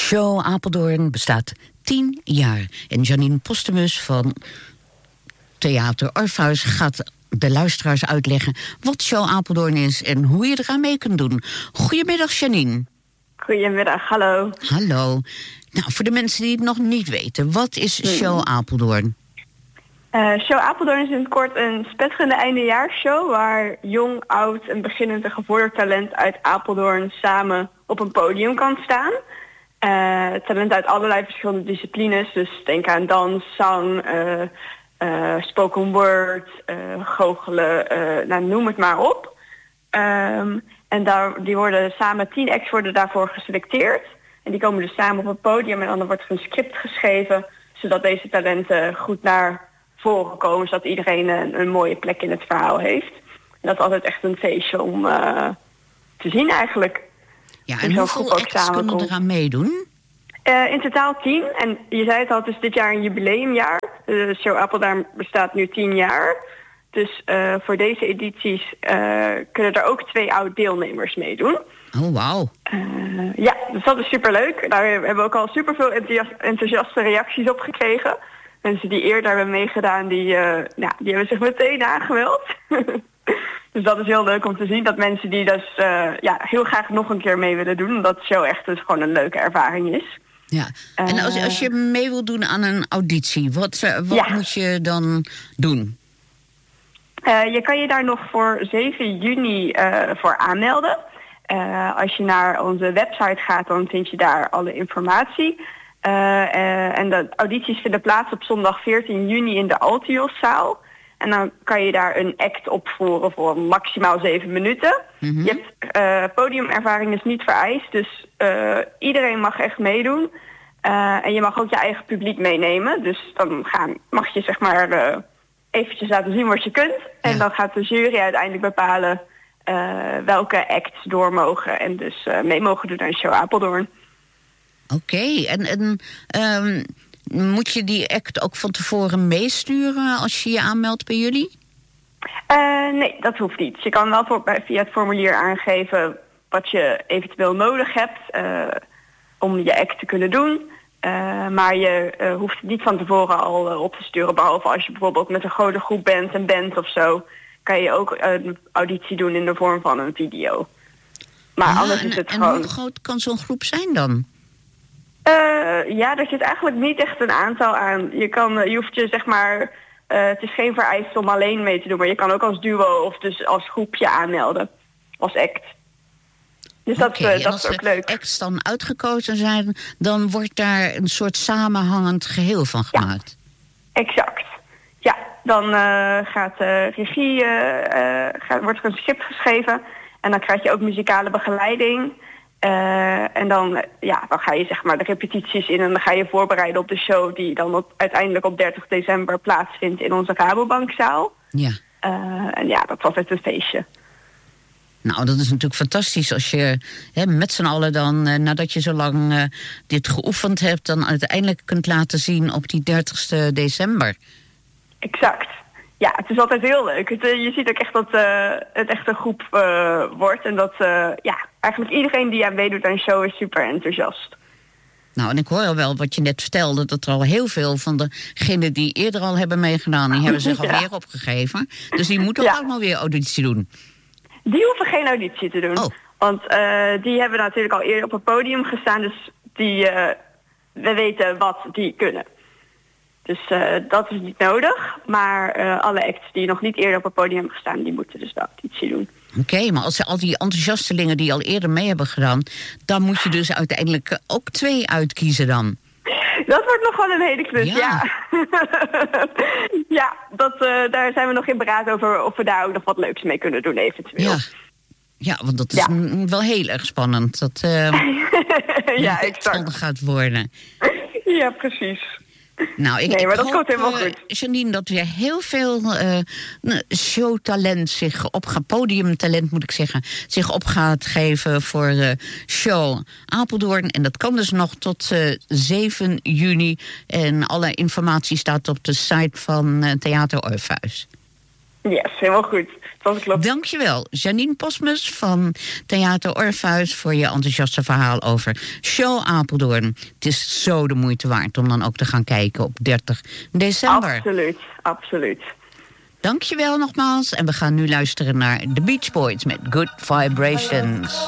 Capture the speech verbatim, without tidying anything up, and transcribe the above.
Show Apeldoorn bestaat tien jaar. En Janine Postumus van Theater Orpheus gaat de luisteraars uitleggen wat Show Apeldoorn is en hoe je eraan mee kunt doen. Goedemiddag, Janine. Goedemiddag, hallo. Hallo. Nou, voor de mensen die het nog niet weten, wat is Show Apeldoorn? Uh, Show Apeldoorn is in het kort een spetterende eindejaarshow waar jong, oud en beginnend en gevorderd talent uit Apeldoorn samen op een podium kan staan. Uh, talent uit allerlei verschillende disciplines, dus denk aan dans, zang, uh, uh, spoken word, uh, goochelen, uh, nou, noem het maar op. Um, en daar, die worden samen, tien acts worden daarvoor geselecteerd. En die komen dus samen op het podium en dan wordt er een script geschreven, zodat deze talenten goed naar voren komen, zodat iedereen een, een mooie plek in het verhaal heeft. En dat is altijd echt een feestje om uh, te zien eigenlijk. Ja, en hoeveel acts kunnen er aan meedoen? Uh, in totaal tien. En je zei het al, het is dit jaar een jubileumjaar. De Show Apeldoorn bestaat nu tien jaar. Dus uh, voor deze edities uh, kunnen er ook twee oud-deelnemers meedoen. Oh, wauw. Uh, ja, dus dat is superleuk. Daar hebben we ook al superveel enthousiaste reacties op gekregen. Mensen die eerder hebben meegedaan, die, uh, ja, die hebben zich meteen aangemeld. Dus dat is heel leuk om te zien dat mensen die dus uh, ja, heel graag nog een keer mee willen doen. Omdat de show echt dus gewoon een leuke ervaring is. Ja, en als, als je mee wilt doen aan een auditie, wat, wat ja. moet je dan doen? Uh, je kan je daar nog voor zeven juni uh, voor aanmelden. Uh, als je naar onze website gaat, dan vind je daar alle informatie. Uh, uh, en de audities vinden plaats op zondag veertien juni in de Altioszaal. En dan kan je daar een act opvoeren voor maximaal zeven minuten. Mm-hmm. Je hebt, uh, podiumervaring is niet vereist, dus uh, iedereen mag echt meedoen. Uh, en je mag ook je eigen publiek meenemen. Dus dan gaan, mag je zeg maar uh, eventjes laten zien wat je kunt. En ja. dan gaat de jury uiteindelijk bepalen uh, welke acts door mogen. En dus uh, mee mogen doen aan Show Apeldoorn. Oké, okay. en... en um... moet je die act ook van tevoren meesturen als je je aanmeldt bij jullie? Uh, nee, dat hoeft niet. Je kan wel voor, via het formulier aangeven wat je eventueel nodig hebt uh, om je act te kunnen doen. Uh, maar je uh, hoeft het niet van tevoren al uh, op te sturen. Behalve als je bijvoorbeeld met een grote groep bent, een band of zo, kan je ook een auditie doen in de vorm van een video. Maar ah, anders en, is het en gewoon... hoe groot kan zo'n groep zijn dan? Uh, ja, er zit eigenlijk niet echt een aantal aan. Je, kan, uh, je hoeft je zeg maar... Uh, het is geen vereiste om alleen mee te doen, maar je kan ook als duo of dus als groepje aanmelden. Als act. Dus dat, okay, uh, dat is ook leuk. Als acts dan uitgekozen zijn, dan wordt daar een soort samenhangend geheel van gemaakt. Ja, exact. Ja, dan uh, gaat de uh, regie, uh, uh, gaat, wordt er een script geschreven. En dan krijg je ook muzikale begeleiding. Uh, en dan, ja, dan ga je zeg maar de repetities in en dan ga je voorbereiden op de show die dan op, uiteindelijk op dertig december plaatsvindt in onze Rabobankzaal. Ja. Uh, en ja, dat was het een feestje. Nou, dat is natuurlijk fantastisch als je hè, met z'n allen dan, uh, nadat je zo lang uh, dit geoefend hebt, dan uiteindelijk kunt laten zien op die dertigste december. Exact. Ja, het is altijd heel leuk. Het, uh, je ziet ook echt dat uh, het echt een groep uh, wordt. En dat uh, ja, eigenlijk iedereen die aan meedoet aan de show is super enthousiast. Nou, en ik hoor al wel wat je net vertelde, dat er al heel veel van degenen die eerder al hebben meegedaan, die hebben zich ja. alweer opgegeven. Dus die moeten ook ja. allemaal weer auditie doen. Die hoeven geen auditie te doen. Oh. Want uh, die hebben natuurlijk al eerder op het podium gestaan. Dus die, uh, we weten wat die kunnen. Dus uh, dat is niet nodig. Maar uh, alle acts die nog niet eerder op het podium hebben gestaan, die moeten dus de auditie doen. Oké, okay, maar als al die enthousiastelingen die al eerder mee hebben gedaan, dan moet je dus uiteindelijk ook twee uitkiezen dan. Dat wordt nog wel een hele klus, ja. Ja, ja dat, uh, daar zijn we nog in beraad over of we daar ook nog wat leuks mee kunnen doen eventueel. Ja, ja want dat is ja. m- wel heel erg spannend. Dat uh, ja, exact gaat worden. Ja, precies. Nou, ik, nee, maar ik dat hoop, komt helemaal goed. Uh, Janine, dat weer heel veel uh, showtalent zich op gaat, podiumtalent moet ik zeggen, zich op gaat geven voor uh, Show Apeldoorn. En dat kan dus nog tot uh, zeven juni. En alle informatie staat op de site van uh, Theater Orpheus. Yes, helemaal goed. Dat klopt. Dankjewel, Janine Postmus van Theater Orpheus, voor je enthousiaste verhaal over Show Apeldoorn. Het is zo de moeite waard om dan ook te gaan kijken op dertig december. Absoluut, absoluut. Dankjewel nogmaals. En we gaan nu luisteren naar The Beach Boys met Good Vibrations.